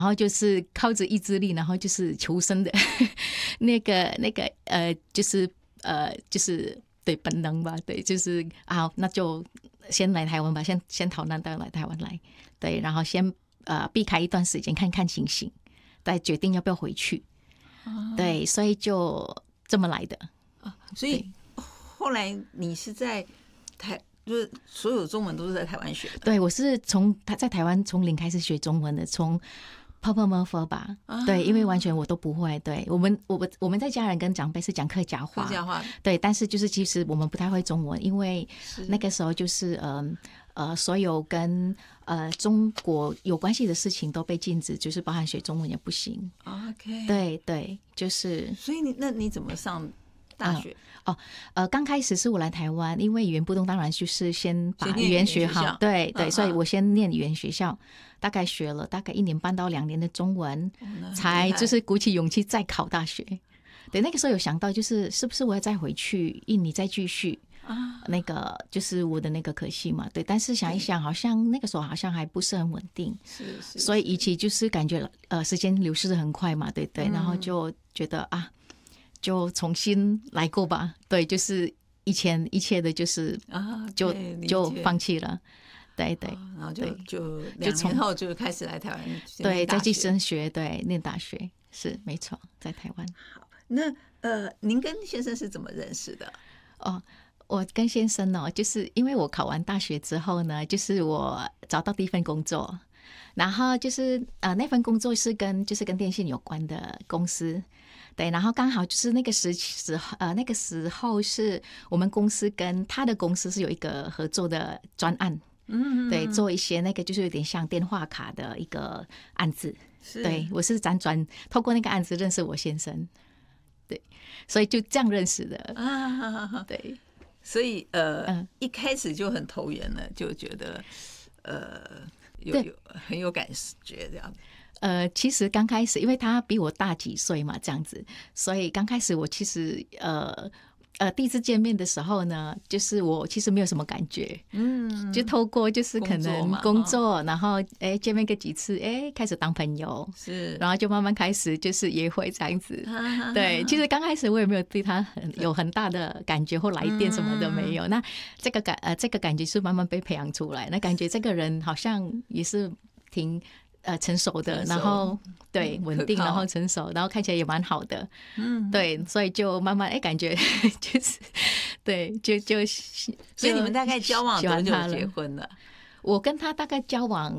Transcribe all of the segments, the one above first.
然后就是靠着意志力，然后就是求生的就是对本能吧，对，就是好，那就先来台湾吧，先逃难到来台湾来，对，然后先避开一段时间看看情形，再决定要不要回去，对，所以就这么来的。 所以后来你是在就是所有中文都是在台湾学的？ 对，我是在台湾从零开始学中文的，从泡泡摩佛吧，对，因为完全我都不会。对，我们在家人跟长辈是讲客家话，对，但是就是其实我们不太会中文，因为那个时候就是所有跟中国有关系的事情都被禁止，就是包含学中文也不行。 OK， 对对，就是。 所以你怎么上大学？ 刚开始是我来台湾，因为语言不通，当然就是先把语言学好，对对，所以我先念语言学校，大概学了大概1年半到2年的中文，才就是鼓起勇气再考大学。对，那个时候有想到就是是不是我要再回去印尼再继续那个就是我的那个科系嘛，对，但是想一想，好像那个时候好像还不是很稳定，所以一起就是感觉时间流逝得很快嘛，对对，然后就觉得就重新来过吧，对，就是以前一切的就是就放弃了，对对， 然后就2年后就开始来台湾， 对，再去升学，对，念大学，是没错，在台湾。 好，那您跟先生是怎么认识的？ 我跟先生呢，就是因为我考完大学之后呢，就是我找到第一份工作，然后就是那份工作是跟电信有关的公司。对，然后刚好就是那个时候是我们公司跟他的公司是有一个合作的专案，对，做一些那个就是有点像电话卡的一个案子，对，我是辗转透过那个案子认识我先生，对，所以就这样认识的，对， 所以一开始就很投缘了，就觉得很有感觉这样子。 其实刚开始，因为他比我大几岁嘛，这样子，所以刚开始我其实第一次见面的时候呢，就是我其实没有什么感觉，就透过就是可能工作，然后见面个几次，开始当朋友，是，然后就慢慢开始就是约会这样子，对，其实刚开始我也没有对他有很大的感觉或来电什么的没有，那这个感觉是慢慢被培养出来，那感觉这个人好像也是挺成熟的，然后对稳定，然后成熟，然后看起来也蛮好的，对，所以就慢慢感觉就是对， 所以你们大概交往多久结婚了？ 我跟他大概交往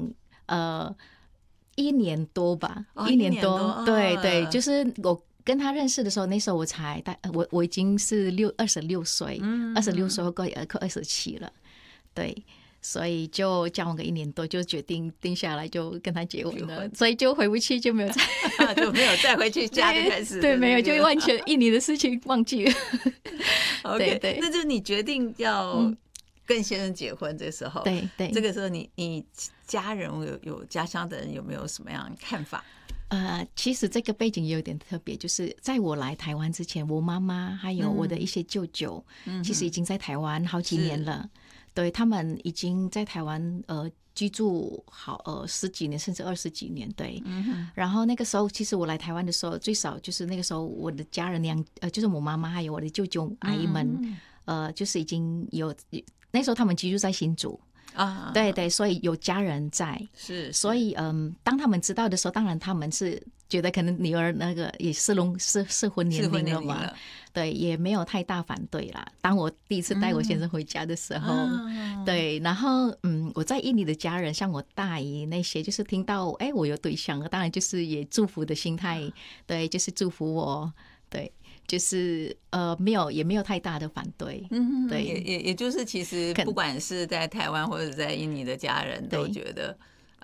1年多吧，1年多，对对，就是我跟他认识的时候，那时候我已经是26岁，26岁快27了，对。所以就交往个1年多，就决定下来就跟他结婚了，所以就回不去，就没有再回去家就开始对，没有，就完全印尼的事情忘记了。 对对，那就是你决定要跟先生结婚，这时候对对， 这个时候你家人有家乡的人有没有什么样的看法？ 其实这个背景也有点特别，就是在我来台湾之前，我妈妈还有我的一些舅舅，其实已经在台湾好几年了。对，他们已经在台湾居住好10几年甚至20几年，对。然后那个时候，其实我来台湾的时候，最少就是那个时候我的家人就是我妈妈还有我的舅舅阿姨们，就是已经有那时候他们居住在新竹。对对，所以有家人在，是，所以当他们知道的时候，当然他们是觉得可能女儿那个也是婚年龄了嘛，对，也没有太大反对啦。当我第一次带我先生回家的时候，对，然后我在印尼的家人，像我大姨那些，就是听到我有对象了，当然就是也祝福的心态，对，就是祝福我，对。就是也没有太大的反对，对， 也就是其实不管是在台湾或者在印尼的家人都觉得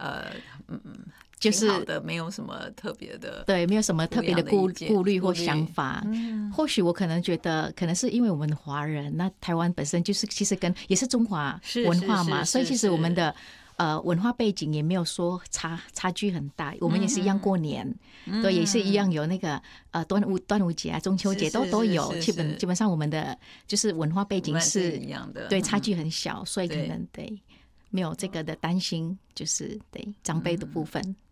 就是好的，没有什么特别的， 对，没有什么特别的顾虑或想法。或许我可能觉得，可能是因为我们华人，那台湾本身就是其实也是中华文化嘛，所以其实我们的文化背景也没有说差距很大，我们也是一样过年，对，也是一样有那个端午节啊、中秋节都有，基本上我们的就是文化背景是一样的， 对，差距很小，所以可能对没有这个的担心，就是对长辈的部分。